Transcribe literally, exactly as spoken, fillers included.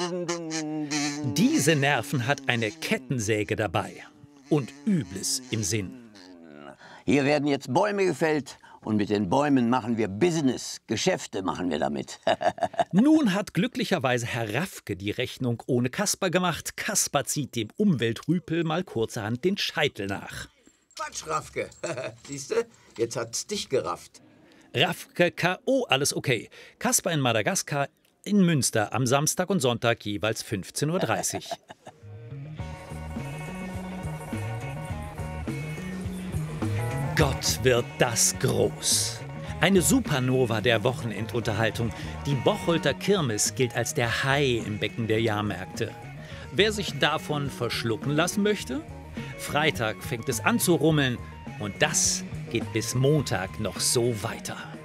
Diese Nerven hat eine Kettensäge dabei und Übles im Sinn. Hier werden jetzt Bäume gefällt und mit den Bäumen machen wir Business. Geschäfte machen wir damit. Nun hat glücklicherweise Herr Raffke die Rechnung ohne Kasper gemacht. Kasper zieht dem Umweltrüpel mal kurzerhand den Scheitel nach. Quatsch, Raffke. Siehste, jetzt hat's dich gerafft. Raffke K O, alles okay. Kasper in Madagaskar, in Münster am Samstag und Sonntag jeweils fünfzehn Uhr dreißig. Gott, wird das groß. Eine Supernova der Wochenendunterhaltung. Die Bocholter Kirmes gilt als der Hai im Becken der Jahrmärkte. Wer sich davon verschlucken lassen möchte? Freitag fängt es an zu rummeln und das geht bis Montag noch so weiter.